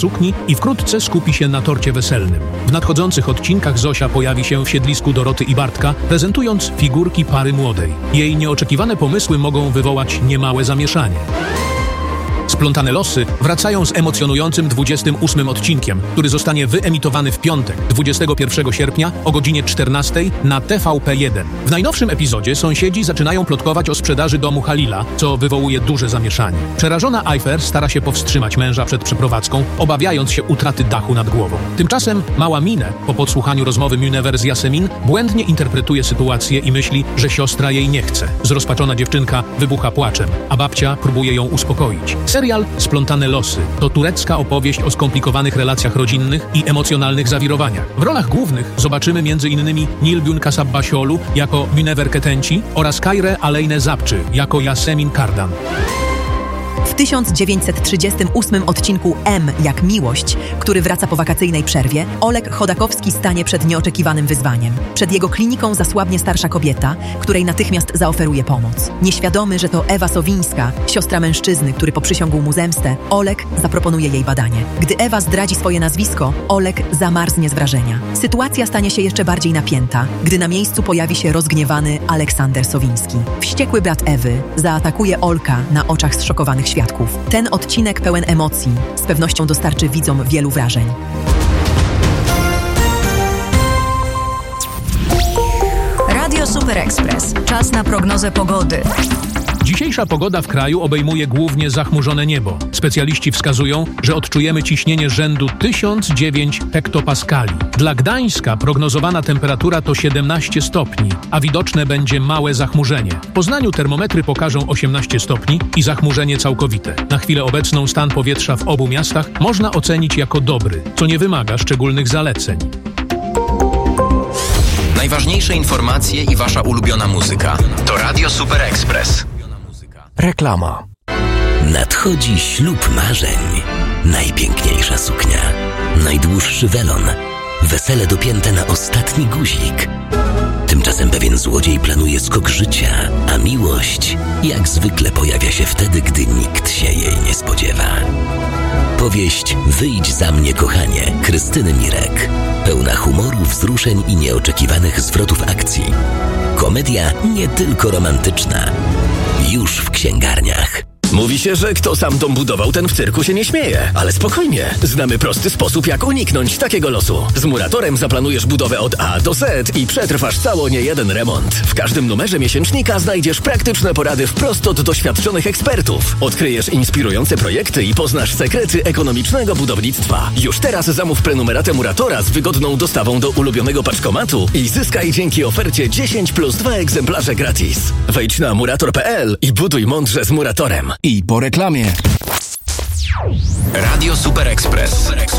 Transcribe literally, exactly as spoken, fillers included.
sukni i wkrótce skupi się na torcie weselnym. W nadchodzących odcinkach Zosia pojawi się w siedlisku Doroty i Bartka, prezentując figurki pary młodej. Jej nieoczekiwane pomysły mogą wywołać niemałe zamieszanie. Splątane losy wracają z emocjonującym dwudziestym ósmym odcinkiem, który zostanie wyemitowany w piątek, dwudziestego pierwszego sierpnia o godzinie czternastej na T V P jeden. W najnowszym epizodzie sąsiedzi zaczynają plotkować o sprzedaży domu Halila, co wywołuje duże zamieszanie. Przerażona Ayfer stara się powstrzymać męża przed przeprowadzką, obawiając się utraty dachu nad głową. Tymczasem mała Minę, po podsłuchaniu rozmowy Munever z Yasemin, błędnie interpretuje sytuację i myśli, że siostra jej nie chce. Zrozpaczona dziewczynka wybucha płaczem, a babcia próbuje ją uspokoić. Serial Splątane losy to turecka opowieść o skomplikowanych relacjach rodzinnych i emocjonalnych zawirowaniach. W rolach głównych zobaczymy m.in. Nilgün Kasabbaşoğlu jako Munever Ketenci oraz Kajre Aleyne Zapczy jako Yasemin Kardan. W tysiąc dziewięćset trzydziestym ósmym odcinku M jak miłość, który wraca po wakacyjnej przerwie, Oleg Chodakowski stanie przed nieoczekiwanym wyzwaniem. Przed jego kliniką zasłabnie starsza kobieta, której natychmiast zaoferuje pomoc. Nieświadomy, że to Ewa Sowińska, siostra mężczyzny, który poprzysiągł mu zemstę, Oleg zaproponuje jej badanie. Gdy Ewa zdradzi swoje nazwisko, Oleg zamarznie z wrażenia. Sytuacja stanie się jeszcze bardziej napięta, gdy na miejscu pojawi się rozgniewany Aleksander Sowiński. Wściekły brat Ewy zaatakuje Olka na oczach zszokowanych świadków. Ten odcinek pełen emocji z pewnością dostarczy widzom wielu wrażeń. Radio Super Express. Czas na prognozę pogody. Dzisiejsza pogoda w kraju obejmuje głównie zachmurzone niebo. Specjaliści wskazują, że odczujemy ciśnienie rzędu tysiąc dziewięć hektopaskali. Dla Gdańska prognozowana temperatura to siedemnaście stopni, a widoczne będzie małe zachmurzenie. W Poznaniu termometry pokażą osiemnaście stopni i zachmurzenie całkowite. Na chwilę obecną stan powietrza w obu miastach można ocenić jako dobry, co nie wymaga szczególnych zaleceń. Najważniejsze informacje i wasza ulubiona muzyka to Radio Super Express. Reklama. Nadchodzi ślub marzeń. Najpiękniejsza suknia, najdłuższy welon, wesele dopięte na ostatni guzik. Tymczasem pewien złodziej planuje skok życia, a miłość jak zwykle pojawia się wtedy, gdy nikt się jej nie spodziewa. Powieść Wyjdź za mnie, kochanie, Krystyny Mirek. Pełna humoru, wzruszeń i nieoczekiwanych zwrotów akcji. Komedia nie tylko romantyczna. Już w księgarniach. Mówi się, że kto sam dom budował, ten w cyrku się nie śmieje. Ale spokojnie, znamy prosty sposób, jak uniknąć takiego losu. Z Muratorem zaplanujesz budowę od A do Z i przetrwasz cało niejeden remont. W każdym numerze miesięcznika znajdziesz praktyczne porady wprost od doświadczonych ekspertów. Odkryjesz inspirujące projekty i poznasz sekrety ekonomicznego budownictwa. Już teraz zamów prenumeratę Muratora z wygodną dostawą do ulubionego paczkomatu i zyskaj dzięki ofercie dziesięć plus dwa egzemplarze gratis. Wejdź na murator kropka p l i buduj mądrze z Muratorem. I po reklamie. Radio Super Express.